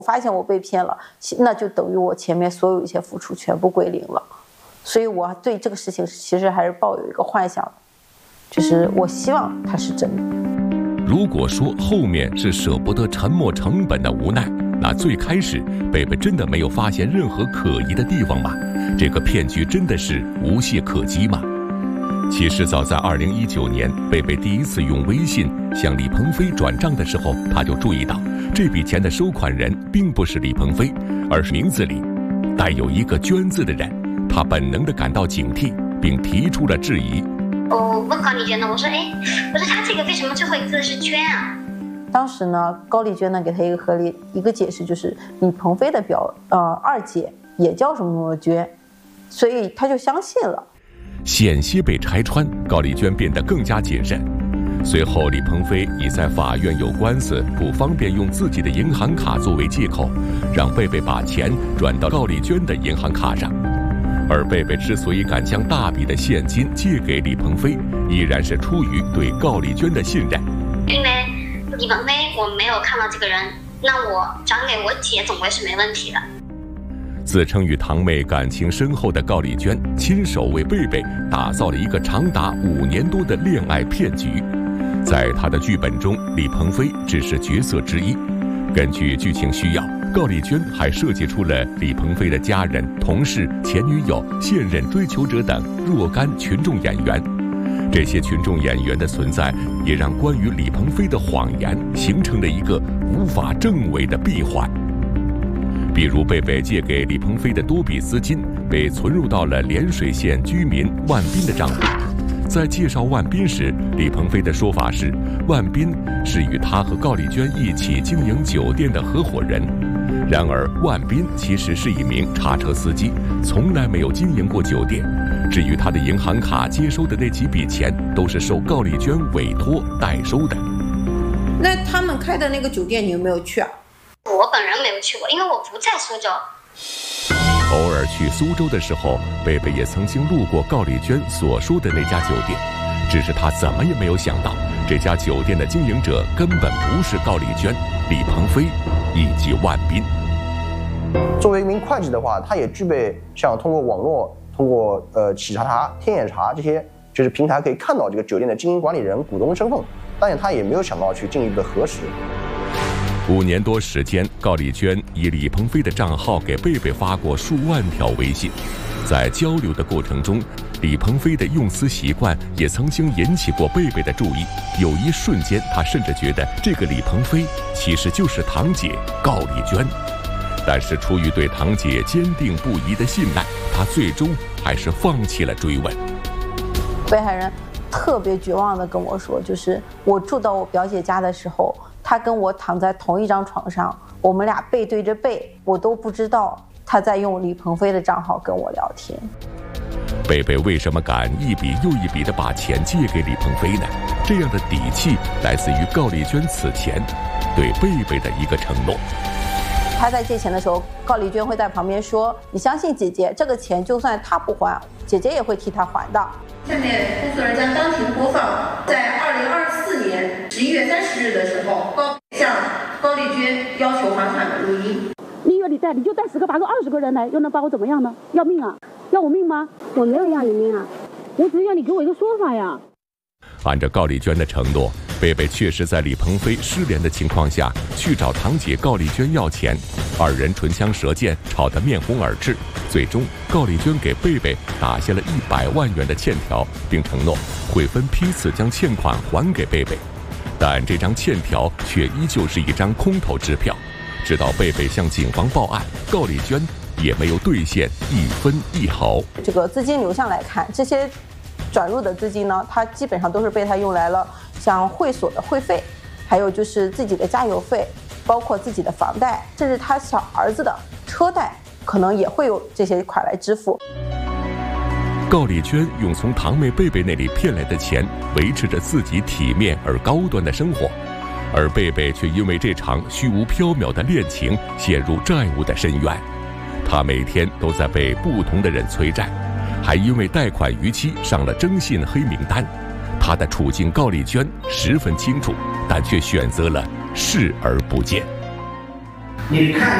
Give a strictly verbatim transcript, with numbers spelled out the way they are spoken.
发现我被骗了，那就等于我前面所有一些付出全部归零了。所以我对这个事情其实还是抱有一个幻想，就是我希望它是真的。 如果说后面是舍不得沉没成本的无奈，那最开始贝贝真的没有发现任何可疑的地方吗？这个骗局真的是无懈可击吗？其实早在二零一九年，贝贝第一次用微信向李鹏飞转账的时候，他就注意到这笔钱的收款人并不是李鹏飞，而是名字里带有一个娟字的人。他本能地感到警惕，并提出了质疑。 我问高丽娟呢，我说，哎，我说他这个为什么最后一个字是娟啊？ 当时呢，高丽娟呢给他一个合理一个解释，就是李鹏飞的表呃二姐也叫什么什么娟，所以他就相信了。 险些被拆穿，高丽娟变得更加谨慎。随后，李鹏飞以在法院有官司，不方便用自己的银行卡作为借口，让贝贝把钱转到高丽娟的银行卡上。而贝贝之所以敢将大笔的现金借给李鹏飞，依然是出于对高丽娟的信任。 因为李鹏飞我没有看到这个人，那我转给我姐总归是没问题的。 自称与堂妹感情深厚的高丽娟，亲手为贝贝打造了一个长达五年多的恋爱骗局。在她的剧本中，李鹏飞只是角色之一。根据剧情需要，高丽娟还设计出了李鹏飞的家人、同事、前女友、现任追求者等若干群众演员。这些群众演员的存在，也让关于李鹏飞的谎言形成了一个无法证伪的闭环。比如贝贝借给李鹏飞的多笔资金被存入到了涟水县居民万斌的账户。在介绍万斌时，李鹏飞的说法是，万斌是与他和高丽娟一起经营酒店的合伙人。然而，万斌其实是一名叉车司机，从来没有经营过酒店。至于他的银行卡接收的那几笔钱，都是受高丽娟委托代收的。 那他们开的那个酒店，你有没有去啊？ 我本人没有去过，因为我不在苏州。 偶尔去苏州的时候，贝贝也曾经路过高丽娟所说的那家酒店，只是他怎么也没有想到，这家酒店的经营者根本不是高丽娟、李鹏飞以及万斌。 作为一名会计的话，他也具备像通过网络、通过呃企查查、天眼查这些就是平台可以看到这个酒店的经营管理人、股东身份，但是他也没有想到去进一步的核实。 五年多时间，高丽娟以李鹏飞的账号给贝贝发过数万条微信，在交流的过程中，李鹏飞的用词习惯也曾经引起过贝贝的注意。有一瞬间，他甚至觉得这个李鹏飞其实就是堂姐高丽娟。但是出于对堂姐坚定不移的信赖，他最终还是放弃了追问。 被害人特别绝望地跟我说，就是我住到我表姐家的时候，他跟我躺在同一张床上，我们俩背对着背，我都不知道他在用李鹏飞的账号跟我聊天。 贝贝为什么敢一笔又一笔地把钱借给李鹏飞呢？这样的底气来自于高丽娟此前对贝贝的一个承诺。 他在借钱的时候，高丽娟会在旁边说，你相信姐姐，这个钱就算他不还，姐姐也会替他还的。 下面公诉人将当庭播放在二零二四年十一月三十日的时候，高向高丽娟要求还款的录音。 你以为你带你就带十个八个二十个人来，又能把我怎么样呢？要命啊？要我命吗？我没有要你命啊，我只是要你给我一个说法呀。 按照高丽娟的承诺，贝贝确实在李鹏飞失联的情况下去找堂姐高丽娟要钱，二人唇枪舌剑，吵得面红耳赤。最终，高丽娟给贝贝打下了一百万元的欠条，并承诺会分批次将欠款还给贝贝。但这张欠条却依旧是一张空头支票。直到贝贝向警方报案，高丽娟也没有兑现一分一毫。 这个资金流向来看，这些转入的资金呢，它基本上都是被他用来了像会所的会费，还有就是自己的加油费，包括自己的房贷，甚至他小儿子的车贷，可能也会有这些款来支付。 高丽娟用从堂妹贝贝那里骗来的钱维持着自己体面而高端的生活，而贝贝却因为这场虚无缥缈的恋情陷入债务的深渊。他每天都在被不同的人催债，还因为贷款逾期上了征信黑名单。他的处境高丽娟十分清楚，但却选择了视而不见。 你看